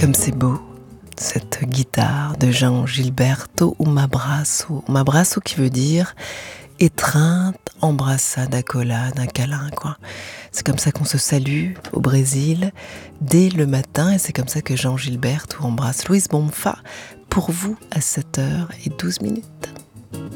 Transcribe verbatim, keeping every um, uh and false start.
Comme c'est beau, cette guitare de Jean Gilberto, um abraço. Um abraço qui veut dire étreinte, embrassade, accolade, un câlin, quoi. C'est comme ça qu'on se salue au Brésil dès le matin, et c'est comme ça que Jean Gilberto embrasse Luiz Bonfá pour vous à sept heures douze minutes.